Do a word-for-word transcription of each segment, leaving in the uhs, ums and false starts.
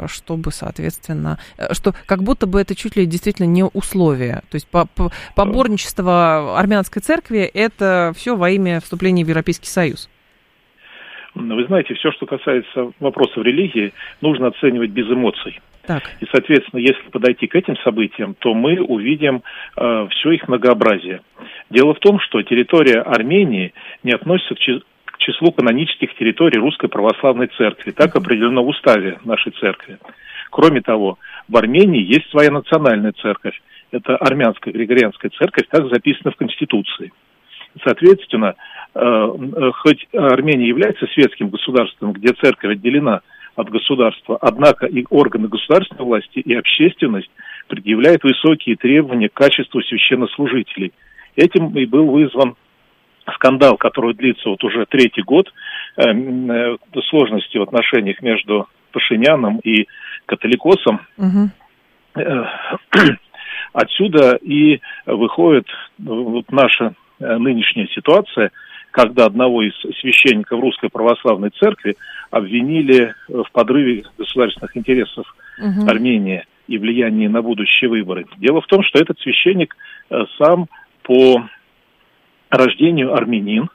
чтобы, соответственно, что как будто бы это чуть ли действительно не условие. То есть поборничество армянской церкви – это все во имя вступления в Европейский Союз. Вы знаете, все, что касается вопросов религии, нужно оценивать без эмоций. Так. И, соответственно, если подойти к этим событиям, то мы увидим э, все их многообразие. Дело в том, что территория Армении не относится к, чи- к числу канонических территорий Русской Православной Церкви. Так определено в уставе нашей церкви. Кроме того, в Армении есть своя национальная церковь. Это армянская Григорианская церковь, так записано в Конституции. Соответственно, э, хоть Армения является светским государством, где церковь отделена от государства, однако и органы государственной власти, и общественность предъявляют высокие требования к качеству священнослужителей. Этим и был вызван скандал, который длится вот уже третий год, э, э, сложности в отношениях между Пашиняном и католикосом. Угу. Э, отсюда и выходит вот наша нынешняя ситуация, когда одного из священников Русской Православной Церкви обвинили в подрыве государственных интересов угу. Армении и влиянии на будущие выборы. Дело в том, что этот священник сам по рождению армянин,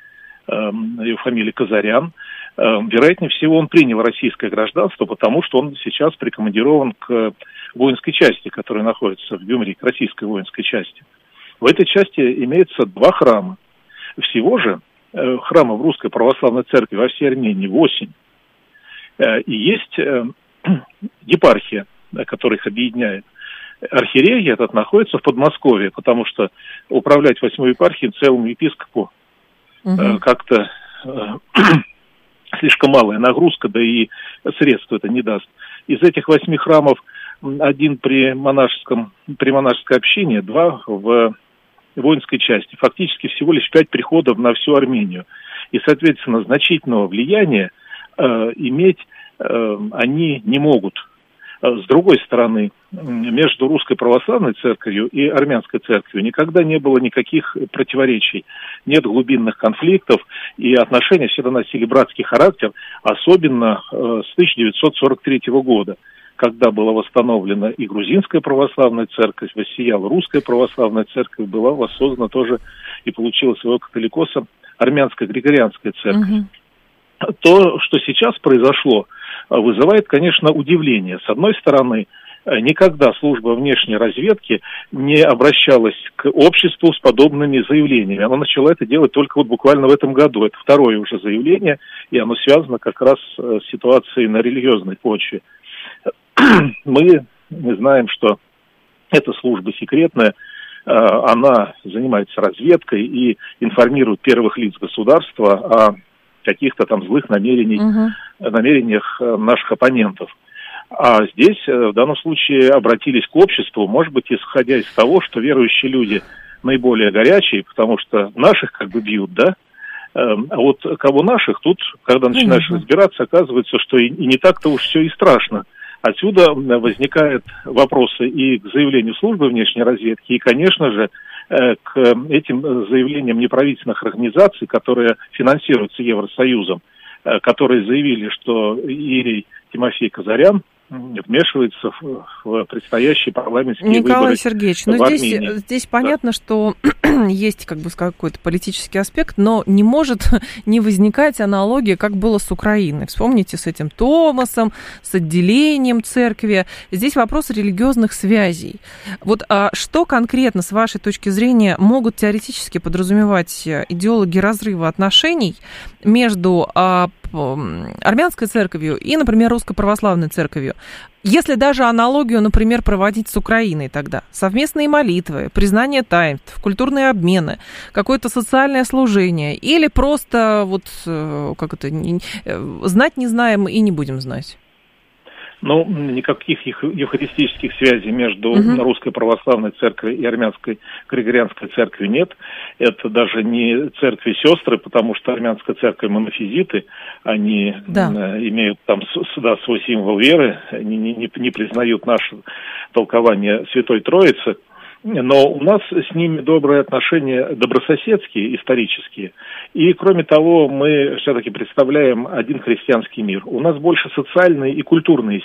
его фамилия Казарян, вероятнее всего он принял российское гражданство, потому что он сейчас прикомандирован к воинской части, которая находится в Гюмри, к российской воинской части. В этой части имеется два храма. Всего же э, храмов Русской Православной Церкви во всей Армении восемь. Э, и есть э, епархия, которая их объединяет. Архиерей этот находится в Подмосковье, потому что управлять восьмой епархией целому епископу э, угу. как-то э, слишком малая нагрузка, да и средств это не даст. Из этих восьми храмов один при монашеском, при монашеской общине, два в воинской части. Фактически всего лишь пять приходов на всю Армению. И, соответственно, значительного влияния э, иметь э, они не могут. С другой стороны, между Русской Православной Церковью и Армянской Церковью никогда не было никаких противоречий. Нет глубинных конфликтов, и отношения всегда носили братский характер, особенно э, с тысяча девятьсот сорок третьего года. Когда была восстановлена и Грузинская Православная Церковь, воссияла Русская Православная Церковь, была воссоздана тоже и получила своего католикоса Армянская Григорианская Церковь. Угу. То, что сейчас произошло, вызывает, конечно, удивление. С одной стороны, никогда служба внешней разведки не обращалась к обществу с подобными заявлениями. Она начала это делать только вот буквально в этом году. Это второе уже заявление, и оно связано как раз с ситуацией на религиозной почве. Мы знаем, что эта служба секретная, она занимается разведкой и информирует первых лиц государства о каких-то там злых намерениях, угу. намерениях наших оппонентов. А здесь в данном случае обратились к обществу, может быть, исходя из того, что верующие люди наиболее горячие, потому что наших как бы бьют, да? А вот кого наших, тут, когда начинаешь угу. разбираться, оказывается, что и не так-то уж все и страшно. Отсюда возникают вопросы и к заявлению службы внешней разведки, и, конечно же, к этим заявлениям неправительственных организаций, которые финансируются Евросоюзом, которые заявили, что иерей Тимофей Казарян вмешивается в, в предстоящие парламентские Николай выборы. Николай Сергеевич, ну здесь, здесь понятно, да. что есть как бы какой-то политический аспект, но не может не возникать аналогия, как было с Украиной. Вспомните с этим Томасом, с отделением церкви. Здесь вопрос религиозных связей. Вот а что конкретно, с вашей точки зрения, могут теоретически подразумевать идеологи разрыва отношений между а, армянской церковью и, например, Русской Православной Церковью? Если даже аналогию, например, проводить с Украиной тогда. Совместные молитвы, признание таинств, культурные обмены, какое-то социальное служение. Или просто вот, как это, знать не знаем и не будем знать. Ну, никаких евхаристических связей между угу. Русской Православной Церковью и Армянской Григорианской Церковью нет. Это даже не церкви-сестры, потому что Армянская Церковь монофизиты, они да. имеют там да, свой символ веры, они не, не, не признают наше толкование Святой Троицы. Но у нас с ними добрые отношения, добрососедские, исторические. И, кроме того, мы все-таки представляем один христианский мир. У нас больше социальные и культурные